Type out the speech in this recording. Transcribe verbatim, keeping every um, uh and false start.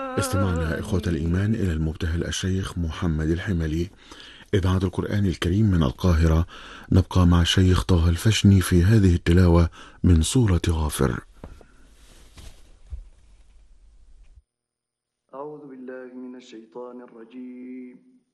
استمعنا إخوة الإيمان إلى المبتهل الشيخ محمد الحملي، إذاعة القرآن الكريم من القاهرة. نبقى مع الشيخ طه الفشني في هذه التلاوة من سورة غافر. أعوذ بالله من الشيطان الرجيم.